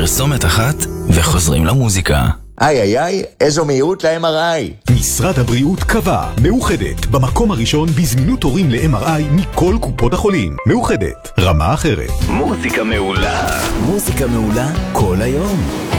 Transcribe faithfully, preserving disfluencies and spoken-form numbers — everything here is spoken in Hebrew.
פרסומת אחת וחוזרים למוזיקה. איי איי איי, איזו מהירות ל-אם אר איי. משרד הבריאות קבע, מאוחדת, במקום הראשון בזמינות תורים ל-אם אר איי מכל קופות החולים. מאוחדת, רמה אחרת. מוזיקה מעולה. מוזיקה מעולה כל היום.